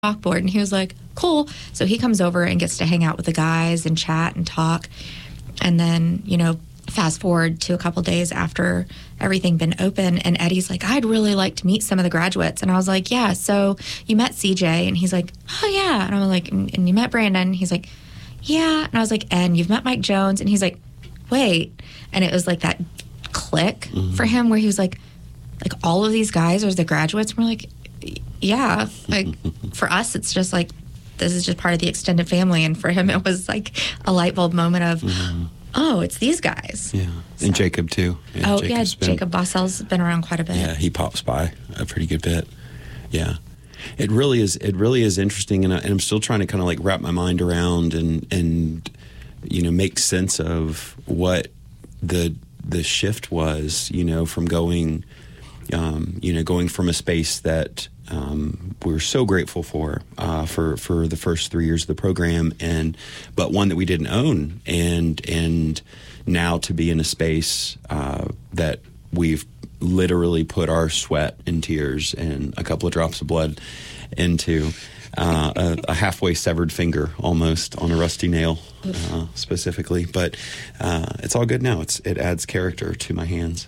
chalkboard. And he was like, cool. So he comes over and gets to hang out with the guys and chat and talk. And then, fast forward to a couple days after everything been open, and Eddie's like, I'd really like to meet some of the graduates. And I was like, yeah, so you met CJ? And he's like, oh, yeah. And I was like, and you met Brandon? And he's like, yeah. And I was like, and you've met Mike Jones? And he's like, wait. And it was like that click for him where he was like all of these guys are the graduates. And we're like, yeah. Like, for us, it's just like, this is just part of the extended family. And for him, it was like a light bulb moment of, oh, it's these guys. Yeah, so. And Jacob, too. Yeah, Jacob Bossell's been around quite a bit. Yeah, he pops by a pretty good bit. Yeah. It really is interesting, and I'm still trying to kind of like wrap my mind around and make sense of what the shift was, from going from a space that we're so grateful for the first 3 years of the program, but one that we didn't own, and now to be in a space that we've literally put our sweat and tears and a couple of drops of blood into, a halfway severed finger almost on a rusty nail, specifically. But it's all good now. It adds character to my hands.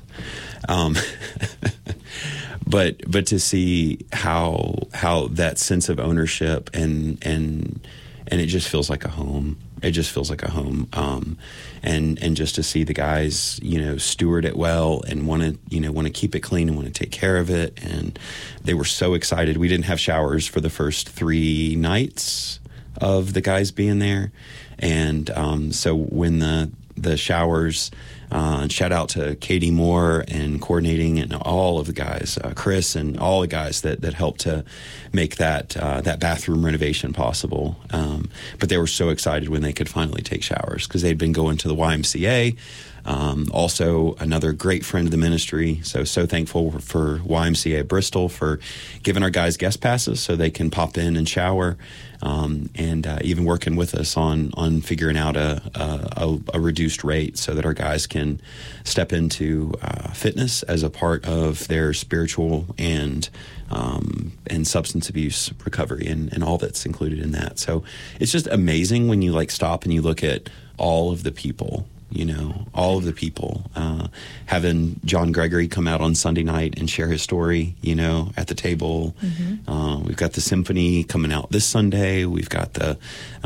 But to see how that sense of ownership and it just feels like a home. It just feels like a home. And just to see the guys, steward it well and want to keep it clean and want to take care of it. And they were so excited. We didn't have showers for the first 3 nights of the guys being there. And so when the showers, shout out to Katie Moore and coordinating, and all of the guys, Chris and all the guys that helped to make that bathroom renovation possible. But they were so excited when they could finally take showers because they'd been going to the YMCA. Also another great friend of the ministry. So thankful for YMCA Bristol for giving our guys guest passes so they can pop in and shower. And even working with us on figuring out a reduced rate so that our guys can step into fitness as a part of their spiritual and substance abuse recovery and all that's included in that. So it's just amazing when you stop and you look at all of the people. All of the people, having John Gregory come out on Sunday night and share his story, at the table. We've got the symphony coming out this Sunday. We've got the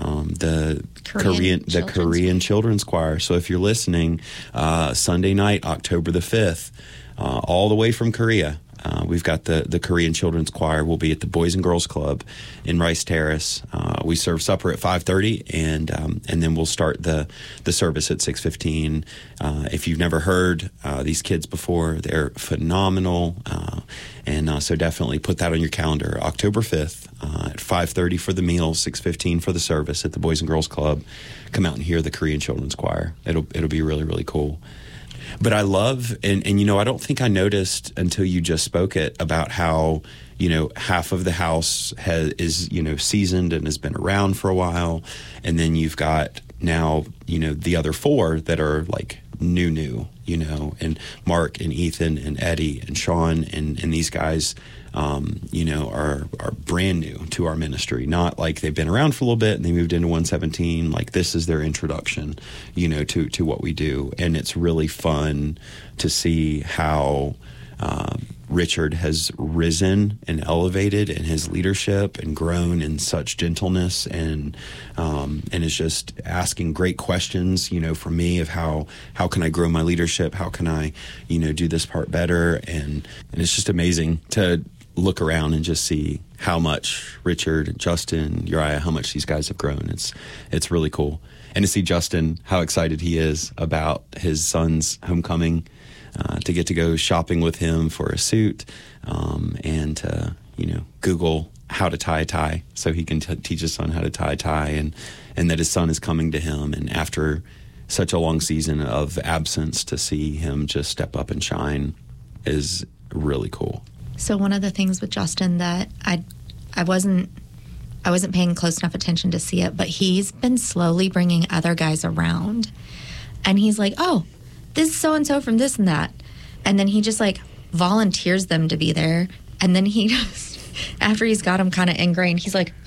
Korean Children's Choir. So if you're listening, Sunday night, October the 5th, all the way from Korea, we've got the Korean Children's Choir. Will be at the Boys and Girls Club in Rice Terrace. We serve supper at 5:30, and then we'll start the service at 6:15. If you've never heard these kids before, they're phenomenal, and so definitely put that on your calendar. October 5th at 5:30 for the meal, 6:15 for the service at the Boys and Girls Club. Come out and hear the Korean Children's Choir. It'll be really, really cool. But I love, and I don't think I noticed until you just spoke it about how, half of the house is seasoned and has been around for a while. And then you've got now, the other 4 that are like new, and Mark and Ethan and Eddie and Sean and these guys, are brand new to our ministry. Not like they've been around for a little bit and they moved into 117. Like this is their introduction, to what we do. And it's really fun to see how Richard has risen and elevated in his leadership and grown in such gentleness and is just asking great questions, for me of how can I grow my leadership? How can I, do this part better? And it's just amazing to look around and just see how much Richard, Justin, Uriah, how much these guys have grown. It's really cool. And to see Justin, how excited he is about his son's homecoming, to get to go shopping with him for a suit, and to, Google how to tie a tie so he can teach his son how to tie a tie, and that his son is coming to him. And after such a long season of absence, to see him just step up and shine is really cool. So one of the things with Justin that I wasn't paying close enough attention to see it, but he's been slowly bringing other guys around. And he's like, oh, this is so-and-so from this and that. And then he just volunteers them to be there. And then he just after he's got him kind of ingrained, he's like,